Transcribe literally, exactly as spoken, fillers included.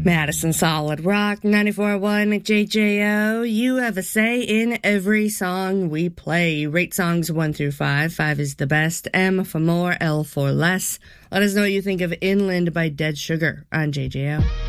Madison Solid Rock, ninety-four point one J J O. You have a say in every song we play. Rate songs one through five. Five is the best. M for more, L for less. Let us know what you think of Inland by Dead Sugar on J J O.